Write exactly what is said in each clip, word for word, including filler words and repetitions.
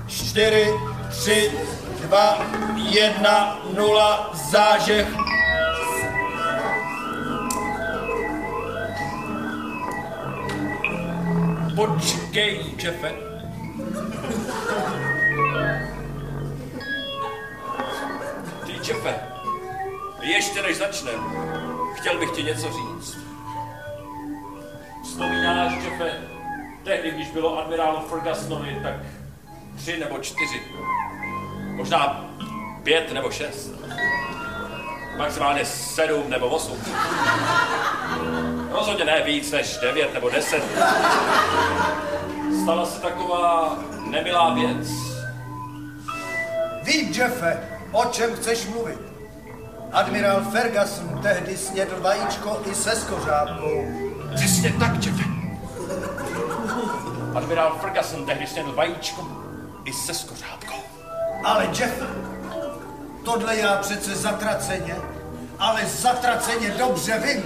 čtyři, tři, dva, jedna, nula, zážeh. Počkej, Jeffe. Ty, Jeffe, ještě než začnem, chtěl bych ti něco říct. Vzpomínáš, Jeffe, tehdy, když bylo admirálu Fergusonovi, tak tři nebo čtyři, možná pět nebo šest, maximálně sedm nebo osm. Rozhodně ne víc než devět nebo deset. Stala se taková nemilá věc. Vím, Jeffe, o čem chceš mluvit. Admirál Ferguson tehdy snědl vajíčko i se skořápkou. Přesně tak, Jeffe. Admirál Ferguson tehdy snědl vajíčko i se skořápkou. Ale Jeffe, tohle já přece zatraceně, ale zatraceně dobře vím.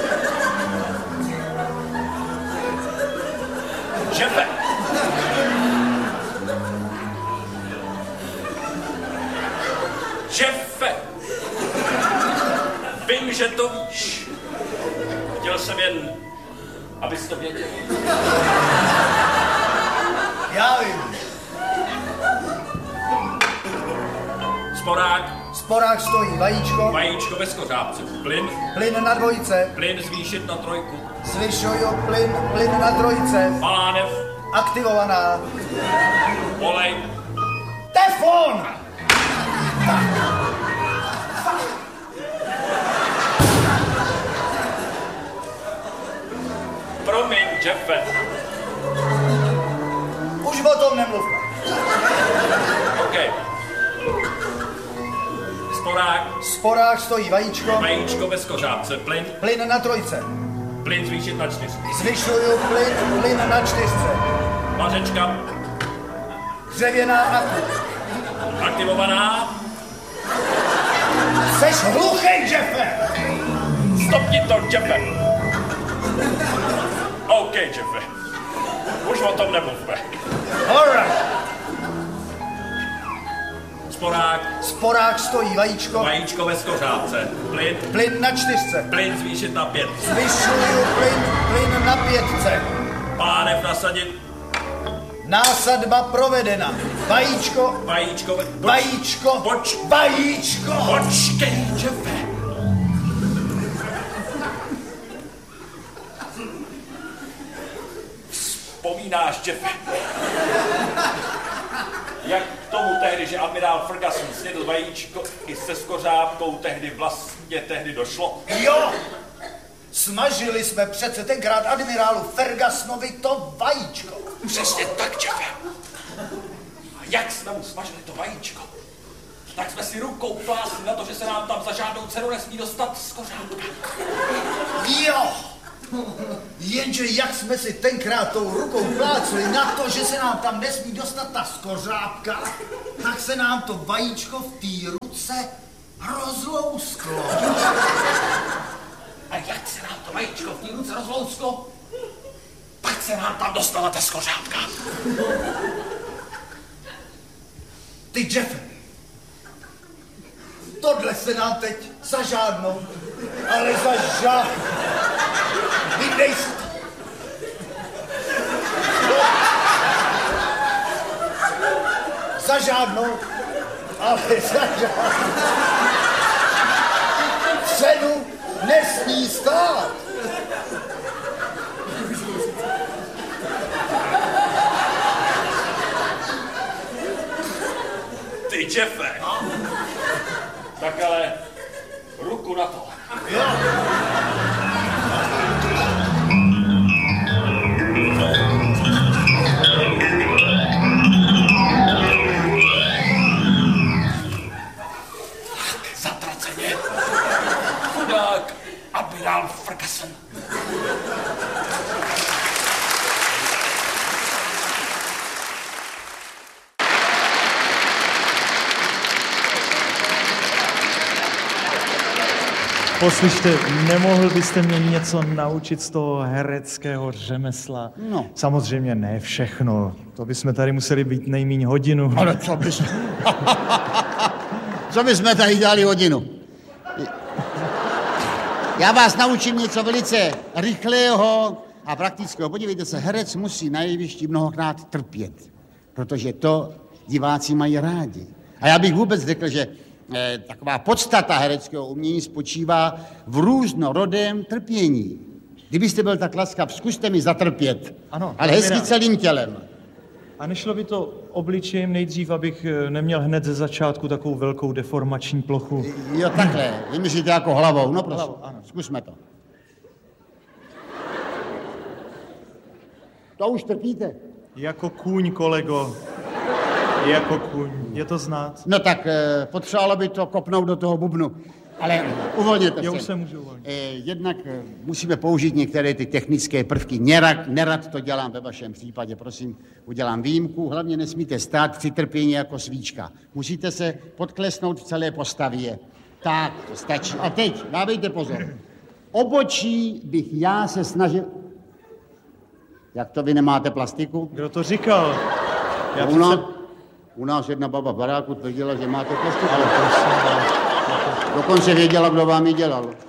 Jeffe! Jeffe! Vím, že to víš. Chtěl jsem jen, abys to věděl. Já vím. Sporák. Sporák stojí vajíčko. Vajíčko ve skořápce. Plyn. Plyn na dvojce. Plyn zvýšit na trojku. Zvyšuju plyn, plyn na trojce. Palánev. Aktivovaná. Olej. Teflon! Promiň, Jeffe. Už o tom nemluvme. OK. Sporák. Sporák stojí vajíčko. Vajíčko ve skořápce. Plyn. Plyn na trojce. Plyn zvýšit na čtyřku. Zvyšuju plyn, plyn na čtyřce. Vařečka. Dřevěná aktu. Aktivovaná. Jseš hluchej, Jeffe! Stopni to, Jeffe. OK, Jeffe. Už o tom nemluvme. Alright. Sporák. Sporák stojí vajíčko. Vajíčko ve skořápce. Plyn. Plyn na čtyřce. Plyn zvýšit na pět. Zvyšuju plyn, plyn na pětce. Pánev nasadit. Násadba provedena. Vajíčko. Vajíčko ve... Vajíčko. Poč... Vajíčko. Počkej, Jeffe. Vzpomínáš, Jeffe, jak k tomu tehdy, že admirál Ferguson snědl vajíčko i se skořápkou, tehdy vlastně tehdy došlo? Jo! Smažili jsme přece tenkrát admirálu Fergusonovi to vajíčko. Přesně tak, Jeffe. A jak jsme mu smažili to vajíčko, tak jsme si rukou plásli na to, že se nám tam za žádnou cenu nesmí dostat skořápka. Jo! Jenže jak jsme si tenkrát tou rukou plácli na to, že se nám tam nesmí dostat ta skořápka, tak se nám to vajíčko v té ruce rozlousklo. A jak se nám to vajíčko v té ruce rozlousklo, tak se nám tam dostala ta skořápka. Ty, Jeffe, tohle se nám teď za žádnou, ale za žádnou. Vydej si to. Za žádnou, ale za žádnou. Cenu nesmí stát. Ty, Jeffe. No? Tak ale ruku na to. Jo. Zatraceně. Chudák admirál Ferguson. Poslyšte, nemohl byste mě něco naučit z toho hereckého řemesla? No. Samozřejmě ne všechno. To bychom tady museli být nejmíň hodinu. Ale co bys... co bychom tady dělali hodinu? Já vás naučím něco velice rychlého a praktického. Podívejte se, herec musí na jevišti mnohokrát trpět, protože to diváci mají rádi. A já bych vůbec řekl, že eh, taková podstata hereckého umění spočívá v různorodém trpění. Kdybyste byl tak laskav, zkuste mi zatrpět, Ano, ale hezky celým tělem. A nešlo by to obličejem nejdřív, abych neměl hned ze začátku takovou velkou deformační plochu? Jo, takhle. Vy myslíte jako hlavou. No prosím, Hlavou, ano. Zkusme to. To už trpíte. Jako kůň, kolego. Jako kůň. Je to znát? No tak eh, potřebovalo by to kopnout do toho bubnu. Ale uvolněte Já se. už se můžu uvolnit. Eh, jednak eh, musíme použít některé ty technické prvky. Nerad, nerad to dělám ve vašem případě, prosím, udělám výjimku. Hlavně nesmíte stát při trpění jako svíčka. Musíte se podklesnout v celé postavě. Tak, to stačí. A teď, dávejte pozor. Obočí bych já se snažil... Jak to vy nemáte plastiku? Kdo to říkal? Já u, přece... nás, u nás jedna baba v baráku tvrdila, že máte plastiku. Ale prosím vás. Dokonce věděla, kdo vám ji dělal.